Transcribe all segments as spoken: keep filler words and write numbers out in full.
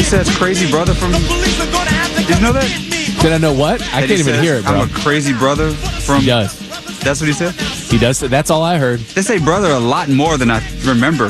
says crazy brother from... Did you know that? Did I know what? I That can't he even says, hear it, bro. I'm a crazy brother from... He does. That's what he said? He does. That's all I heard. They say brother a lot more than I remember.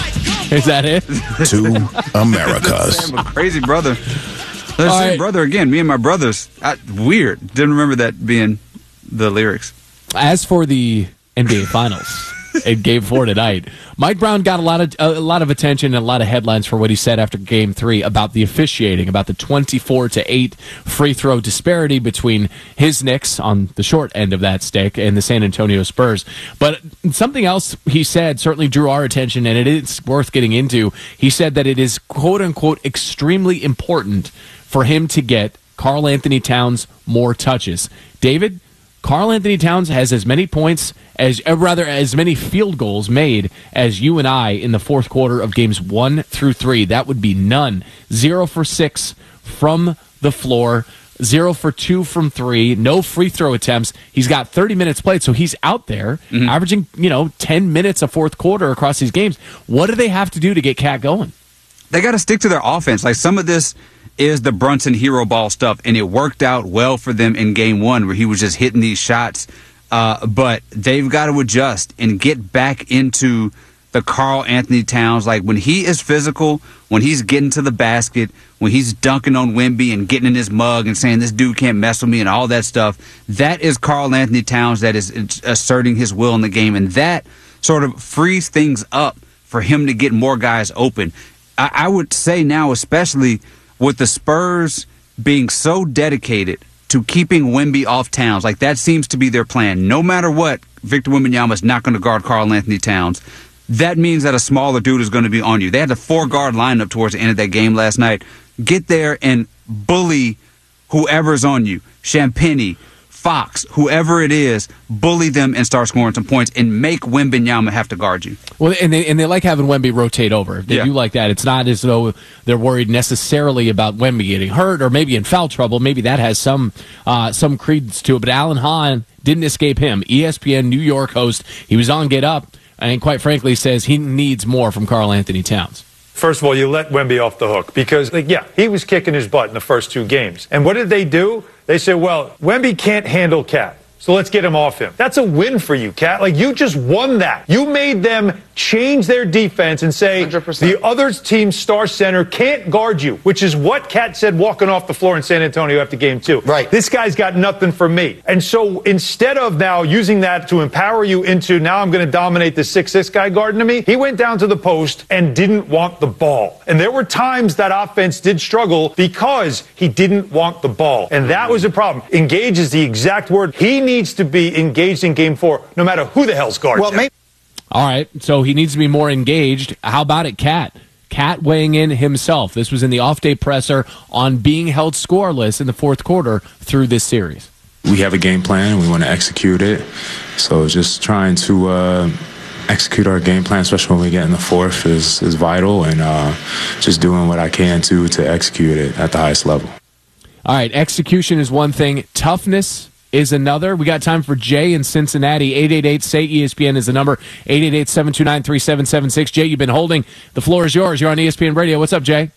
Is that it? Two Americas. I'm a crazy brother. They're All saying right. brother again. Me and my brothers. I, weird. Didn't remember that being the lyrics. As for the N B A Finals in Game Four tonight, Mike Brown got a lot of a lot of attention and a lot of headlines for what he said after Game Three about the officiating, about the twenty-four to eight free throw disparity between his Knicks on the short end of that stick and the San Antonio Spurs. But something else he said certainly drew our attention, and it is worth getting into. He said that it is quote unquote extremely important for him to get Karl Anthony Towns more touches. David, Karl Anthony Towns has as many points as, uh, rather, as many field goals made as you and I in the fourth quarter of games one through three. That would be none. Zero for six from the floor. Zero for two from three. No free throw attempts. He's got thirty minutes played, so he's out there mm-hmm. averaging, you know, ten minutes a fourth quarter across these games. What do they have to do to get Cat going? They got to stick to their offense. Like, some of this is the Brunson hero ball stuff, and it worked out well for them in game one where he was just hitting these shots. Uh, but they've got to adjust and get back into the Karl Anthony Towns. Like, when he is physical, when he's getting to the basket, when he's dunking on Wemby and getting in his mug and saying this dude can't mess with me and all that stuff, that is Karl Anthony Towns that is asserting his will in the game. And that sort of frees things up for him to get more guys open. I, I would say now, especially with the Spurs being so dedicated to keeping Wemby off Towns, like that seems to be their plan. No matter what, Victor Wembanyama is not going to guard Karl Anthony Towns. That means that a smaller dude is going to be on you. They had a four-guard lineup towards the end of that game last night. Get there and bully whoever's on you. Champagny, Fox, whoever it is, bully them and start scoring some points and make Wembanyama have to guard you. Well, and they and they like having Wemby rotate over. They yeah. do like that. It's not as though they're worried necessarily about Wemby getting hurt or maybe in foul trouble. Maybe that has some uh, some credence to it. But Alan Hahn didn't escape him. E S P N New York host. He was on Get Up and quite frankly says he needs more from Karl Anthony Towns. First of all, you let Wemby off the hook because, like, yeah, he was kicking his butt in the first two games. And what did they do? They said, well, Wemby can't handle Cat, so let's get him off him. That's a win for you, Cat. Like, you just won that. You made them change their defense and say one hundred percent the other team's star center can't guard you, which is what Cat said walking off the floor in San Antonio after game two. Right. This guy's got nothing for me. And so instead of now using that to empower you into now I'm going to dominate the six six guy guarding to me, he went down to the post and didn't want the ball. And there were times that offense did struggle because he didn't want the ball. And that was a problem. Engage is the exact word. He needs to be engaged in game four, no matter who the hell's guarding well, him. Maybe- All right, so he needs to be more engaged. How about it, Cat? Cat weighing in himself. This was in the off-day presser on being held scoreless in the fourth quarter through this series. We have a game plan. We want to execute it. So just trying to uh, execute our game plan, especially when we get in the fourth, is, is vital. And uh, just doing what I can to to execute it at the highest level. All right, execution is one thing. Toughness is another. We got time for Jay in Cincinnati. eight eight eight, S A Y, E S P N is the number. eight eight eight, seven two nine, three seven seven six. Jay, you've been holding. The floor is yours. You're on E S P N Radio. What's up, Jay?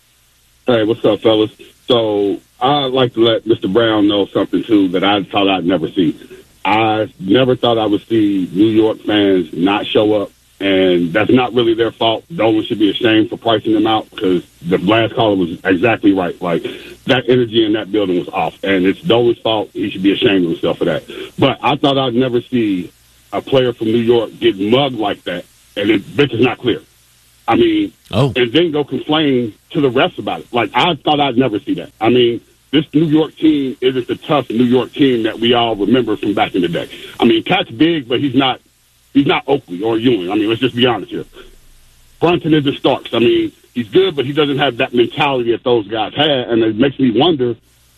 Hey, what's up, fellas? So I'd like to let Mister Brown know something, too, that I thought I'd never see. I never thought I would see New York fans not show up, and that's not really their fault. Dolan should be ashamed for pricing them out because the last caller was exactly right. Like, that energy in that building was off, and it's Dolan's fault. He should be ashamed of himself for that. But I thought I'd never see a player from New York get mugged like that, and it, bitch is not clear. I mean, oh. and then go complain to the refs about it. Like, I thought I'd never see that. I mean, this New York team isn't the tough New York team that we all remember from back in the day. I mean, Cat's big, but he's not he's not Oakley or Ewing. I mean, let's just be honest here. Brunson isn't Starks. I mean, he's good, but he doesn't have that mentality that those guys had, and it makes me wonder,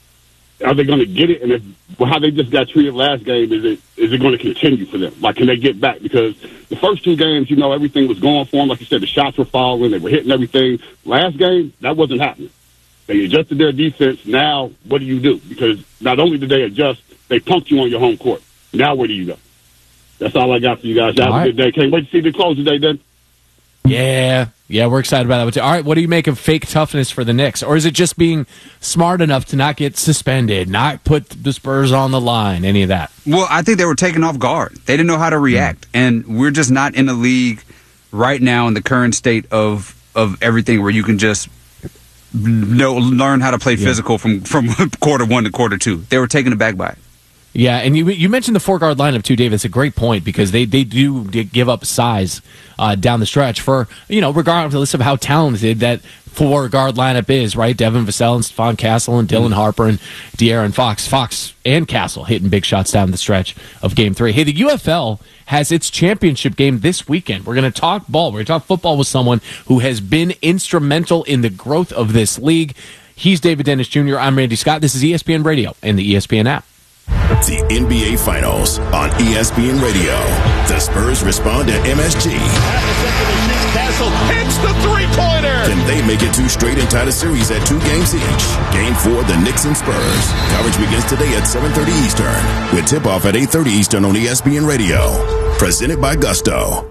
are they going to get it? And if, well, how they just got treated last game, is it is it going to continue for them? Like, can they get back? Because the first two games, you know, everything was going for them. Like you said, the shots were falling. They were hitting everything. Last game, that wasn't happening. They adjusted their defense. Now, what do you do? Because not only did they adjust, they punked you on your home court. Now, where do you go? That's all I got for you guys. Have all a right. good day. Can't wait to see the close today, then. Yeah, Yeah, we're excited about that. All right, what do you make of fake toughness for the Knicks? Or is it just being smart enough to not get suspended, not put the Spurs on the line, any of that? Well, I think they were taken off guard. They didn't know how to react. Mm. And we're just not in the league right now in the current state of of everything where you can just know, learn how to play yeah. physical from, from quarter one to quarter two. They were taken aback by it. Yeah, and you you mentioned the four-guard lineup, too, Dave. It's a great point because they, they do give up size uh, down the stretch for, you know, regardless of how talented that four-guard lineup is, right? Devin Vassell and Stephon Castle and Dylan Harper and De'Aaron Fox. Fox and Castle hitting big shots down the stretch of Game three. Hey, the U F L has its championship game this weekend. We're going to talk ball. We're going to talk football with someone who has been instrumental in the growth of this league. He's David Dennis Junior I'm Randy Scott. This is E S P N Radio and the E S P N app. The N B A Finals on E S P N Radio. The Spurs respond to M S G. Castle hits the three-pointer. Can they make it two straight and tie the series at two games each? Game four, the Knicks and Spurs. Coverage begins today at seven thirty Eastern, with tip-off at eight thirty Eastern on E S P N Radio. Presented by Gusto.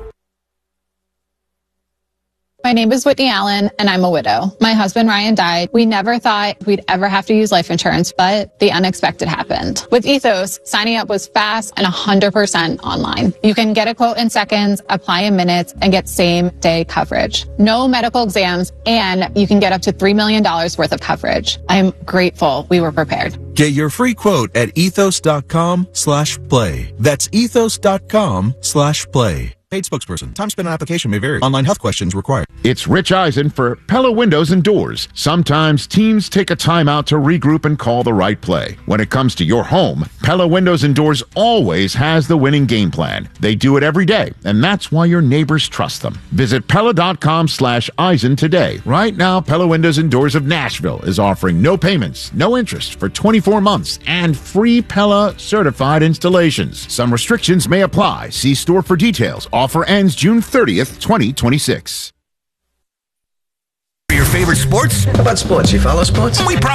My name is Whitney Allen, and I'm a widow. My husband, Ryan, died. We never thought we'd ever have to use life insurance, but the unexpected happened. With Ethos, signing up was fast and one hundred percent online. You can get a quote in seconds, apply in minutes, and get same-day coverage. No medical exams, and you can get up to three million dollars worth of coverage. I'm grateful we were prepared. Get your free quote at ethos.com slash play. That's ethos.com slash play. Paid spokesperson. Time spent on application may vary. Online health questions required. It's Rich Eisen for Pella Windows and Doors. Sometimes teams take a timeout to regroup and call the right play. When it comes to your home, Pella Windows and Doors always has the winning game plan. They do it every day, and that's why your neighbors trust them. Visit Pella.com slash Eisen today. Right now, Pella Windows and Doors of Nashville is offering no payments, no interest for twenty-four months, and free Pella certified installations. Some restrictions may apply. See store for details. Offer ends June thirtieth, twenty twenty-six. Your favorite sports? How about sports? You follow sports? We